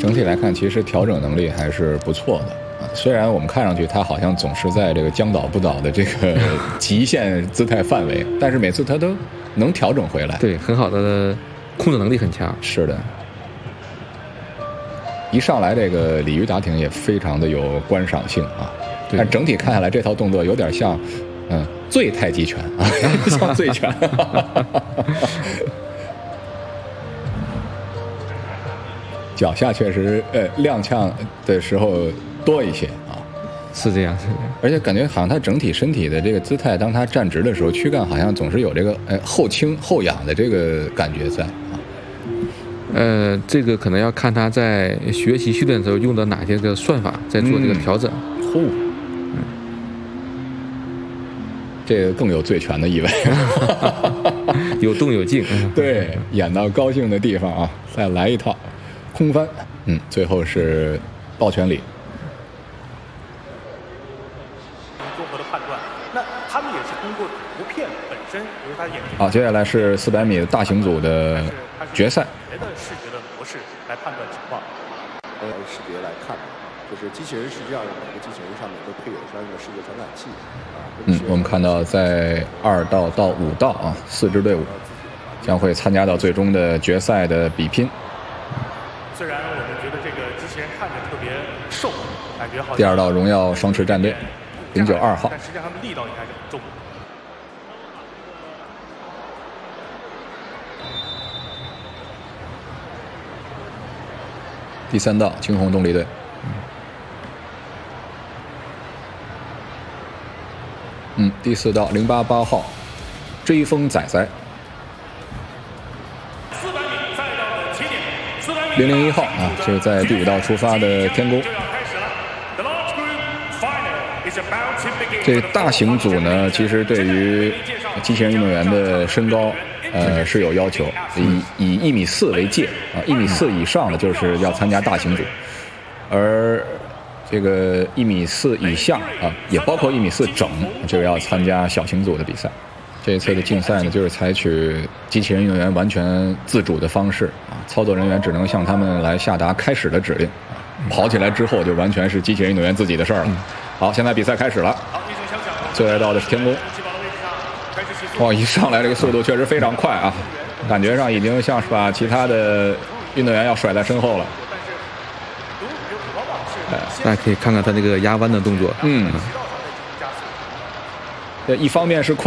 整体来看，其实调整能力还是不错的啊。虽然我们看上去他好像总是在这个将倒不倒的这个极限姿态范围，但是每次他都能调整回来。 对，很好的控制能力很强。 是的。一上来这个鲤鱼打挺也非常的有观赏性啊，但整体看下来这套动作有点像，醉太极拳啊，像醉拳。脚下确实踉跄的时候多一些啊， 是这样， 而且感觉好像他整体身体的这个姿态，当他站直的时候，躯干好像总是有这个后倾后仰的这个感觉在啊。 这个可能要看他在学习训练的时候用的哪些个算法，在做这个调整。 这个更有醉拳的意味。 有动有静。 对，演到高兴的地方啊，再来一套空翻。最后是抱拳礼。 综合的判断，那他们也是通过图片本身，比如他眼睛。 好，接下来是400米的大型组的决赛。 别的视觉的模式来判断情况。 视觉来看，就是机器人实际上每个机器人上面都配有相应的视觉传感器啊。 我们看到在2道到5道啊，4支队伍将会参加到最终的决赛的比拼。 虽然我们觉得这个机器人看着特别瘦，感觉好像。 第2道荣耀双持战队092号。 但实际上他们力道应该是很重的。 第3道青红动力队。第4道088号追风仔仔。001号啊，这是在第5道出发的天宫。这大型组呢，其实对于机器人运动员的身高是有要求，以1.4米为界啊，1.4米以上的就是要参加大型组，而这个1.4米以下啊，也包括1.4米整，这个要参加小型组的比赛。这一次的竞赛呢，就是采取机器人运动员完全自主的方式啊，操作人员只能向他们来下达开始的指令，跑起来之后就完全是机器人运动员自己的事儿了。好，现在比赛开始了，最来到的是天宫。哇，一上来这个速度确实非常快啊，感觉上已经像是把其他的运动员要甩在身后了。 大家可以看看他这个压弯的动作。 一方面是快。